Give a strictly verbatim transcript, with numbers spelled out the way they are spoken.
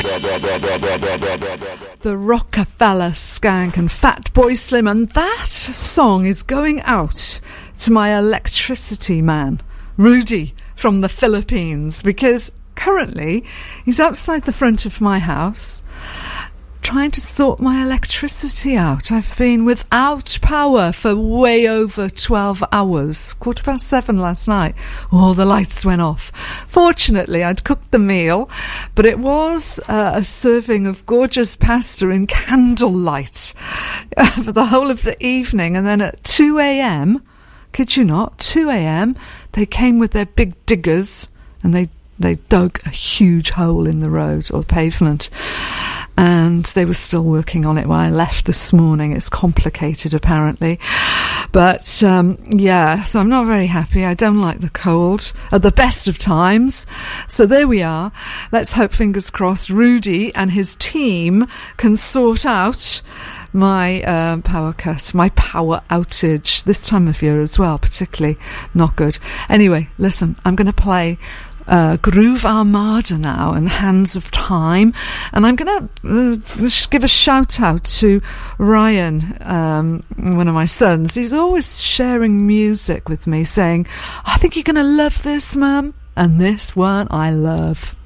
The Rockefeller Skank and Fatboy Slim, and that song is going out to my electricity man, Rudy, from the Philippines, because currently he's outside the front of my house trying to sort my electricity out. I've been without power for way over twelve hours. Quarter past seven last night, all the lights went off. Fortunately, I'd cooked the meal, but it was uh, a serving of gorgeous pasta in candlelight for the whole of the evening. And then at two a.m, kid you not, two a.m, they came with their big diggers and they, they dug a huge hole in the road or pavement. And they were still working on it when I left this morning. It's complicated, apparently. But, um, yeah, so I'm not very happy. I don't like the cold at the best of times. So there we are. Let's hope, fingers crossed, Rudy and his team can sort out my uh, power cut, my power outage this time of year as well, particularly not good. Anyway, listen, I'm going to play Uh, Groove Armada now and Hands of Time, and I'm going to uh, give a shout out to Ryan, um, one of my sons. He's always sharing music with me, saying, I think you're going to love this, Mum, and this one I love.